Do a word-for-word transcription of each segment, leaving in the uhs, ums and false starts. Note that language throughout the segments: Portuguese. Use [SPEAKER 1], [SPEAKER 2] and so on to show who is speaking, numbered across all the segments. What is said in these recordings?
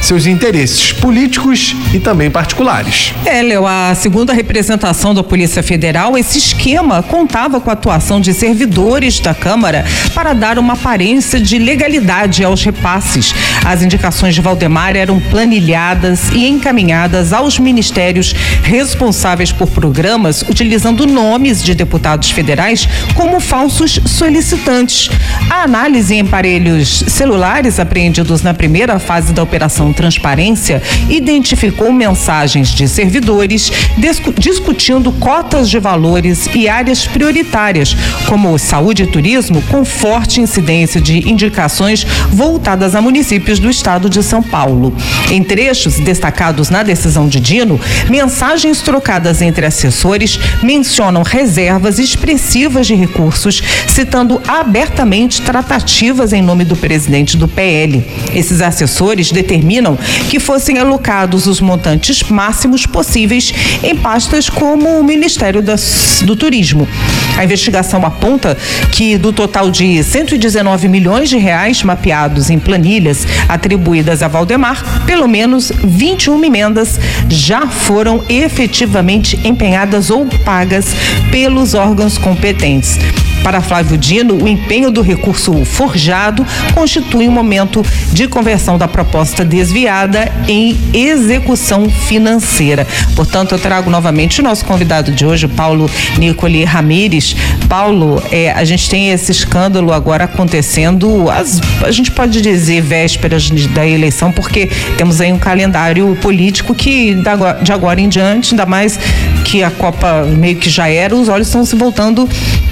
[SPEAKER 1] seus interesses políticos e também particulares.
[SPEAKER 2] É, Léo, a segunda representação da Polícia Federal, esse esquema contava com a atuação de servidores da Câmara para dar uma aparência de legalidade aos repasses. As indicações de Valdemar eram planilhadas e encaminhadas aos ministérios responsáveis por programas, utilizando nomes de deputados federais como falsos solicitantes. A análise em aparelhos celulares apreendidos na primeira fase da Operação Transparência identificou mensagens de servidores discu- discutindo cotas de valores e áreas prioritárias, como saúde e turismo, com forte incidência de indicações voltadas a municípios do estado de São Paulo. Em trechos destacados na decisão de Dino, mensagens trocadas entre assessores mencionam reservas expressivas de recursos, citando abertamente tratativas em nome do presidente do P L. Esses assessores determinam que fossem alocados os montantes máximos possíveis em pastas como o Ministério das, do Turismo. A investigação aponta que do total de cento e dezenove milhões de reais mapeados em planilhas atribuídas a Valdemar, pelo menos vinte e uma emendas já foram efetivamente empenhadas ou pagas pelos órgãos competentes. Para Flávio Dino, o empenho do recurso forjado constitui um momento de conversão da proposta desviada em execução financeira. Portanto, eu trago novamente o nosso convidado de hoje, Paulo Nicoli Ramires. Paulo, é, a gente tem esse escândalo agora acontecendo, as, a gente pode dizer vésperas da eleição, porque temos aí um calendário político que de agora em diante, ainda mais que a Copa meio que já era, os olhos estão se voltando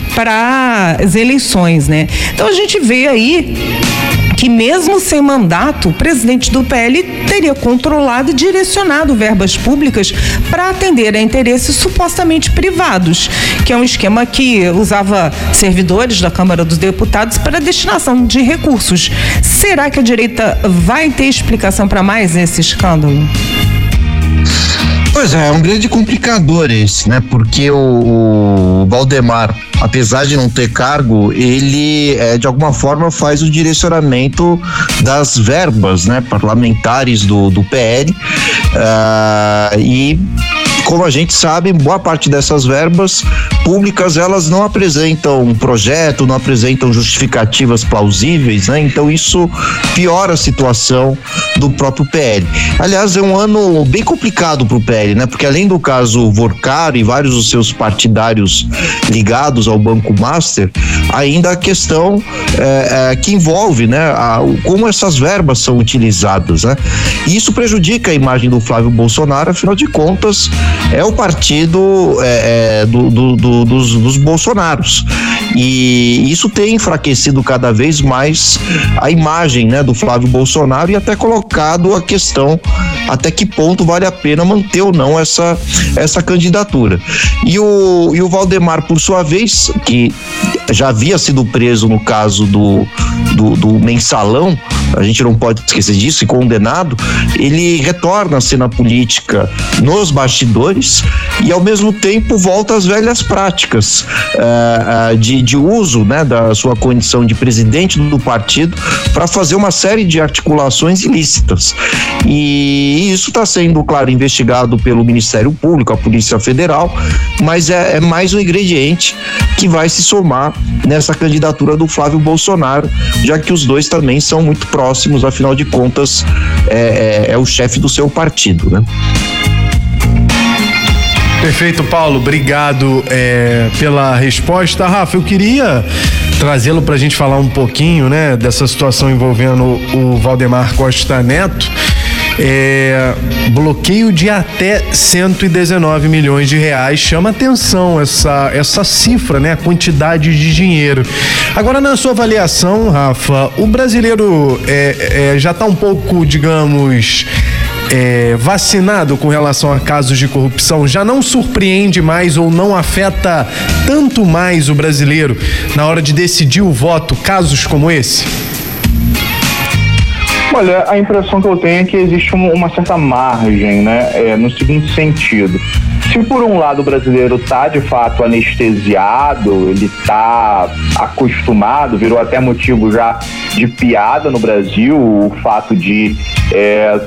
[SPEAKER 2] para as eleições, né? Então a gente vê aí que mesmo sem mandato, o presidente do P L teria controlado e direcionado verbas públicas para atender a interesses supostamente privados, que é um esquema que usava servidores da Câmara dos Deputados para destinação de recursos. Será que a direita vai ter explicação para mais esse escândalo?
[SPEAKER 3] Pois é, é um grande complicador esse, né? Porque o, o Valdemar, apesar de não ter cargo, ele é, de alguma forma faz o direcionamento das verbas, né, parlamentares do, do P L, uh, e como a gente sabe, boa parte dessas verbas públicas, elas não apresentam um projeto, não apresentam justificativas plausíveis, né? Então isso piora a situação do próprio P L. Aliás, é um ano bem complicado para o P L, né? Porque além do caso Vorcar e vários dos seus partidários ligados ao Banco Master, ainda a questão é, é, que envolve, né, a, como essas verbas são utilizadas, né? E isso prejudica a imagem do Flávio Bolsonaro, afinal de contas, é o partido é, é, do, do, do, dos, dos Bolsonaros. E isso tem enfraquecido cada vez mais a imagem, né, do Flávio Bolsonaro e até colocado a questão até que ponto vale a pena manter ou não essa, essa candidatura. E o, e o Valdemar, por sua vez, que já havia sido preso no caso do, do, do mensalão, a gente não pode esquecer disso, e condenado, ele retorna à cena política nos bastidores e ao mesmo tempo volta às velhas práticas uh, uh, de, de uso, né, da sua condição de presidente do partido para fazer uma série de articulações ilícitas. E isso está sendo, claro, investigado pelo Ministério Público, a Polícia Federal, mas é, é mais um ingrediente que vai se somar nessa candidatura do Flávio Bolsonaro, já que os dois também são muito próximos, afinal de contas, é, é, é o chefe do seu partido, né?
[SPEAKER 1] Perfeito, Paulo, obrigado é, pela resposta. Rafa, eu queria trazê-lo para a gente falar um pouquinho, né, dessa situação envolvendo o Valdemar Costa Neto. É, bloqueio de até cento e dezenove milhões de reais, chama atenção essa, essa cifra, né? A quantidade de dinheiro. Agora, na sua avaliação, Rafa, o brasileiro é, é, já está um pouco, digamos, é, vacinado com relação a casos de corrupção? Já não surpreende mais ou não afeta tanto mais o brasileiro na hora de decidir o voto, casos como esse?
[SPEAKER 4] Olha, a impressão que eu tenho é que existe uma certa margem, né? É, no seguinte sentido. Se por um lado o brasileiro está de fato anestesiado, ele está acostumado, virou até motivo já de piada no Brasil, o fato de é,